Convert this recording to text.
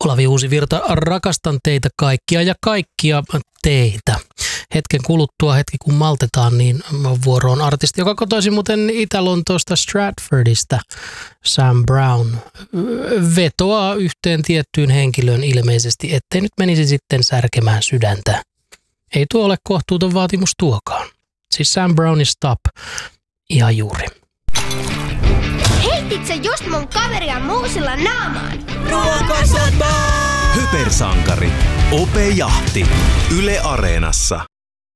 Olavi Uusivirta, rakastan teitä kaikkia ja kaikkia teitä. Hetken kuluttua, hetki kun maltetaan, niin vuoroon artisti, joka kotoisin muuten Itä-Lontoosta Stratfordista, Sam Brown, vetoaa yhteen tiettyyn henkilöön ilmeisesti, ettei nyt menisi sitten särkemään sydäntä. Ei tuo ole kohtuuton vaatimus tuokaan. Siis Sam Brownin Stop, ihan juuri. Heititkö just mun kaveria muusilla naamaan? Ruokasota! Hypersankari. Ope Jahti. Yle Areenassa.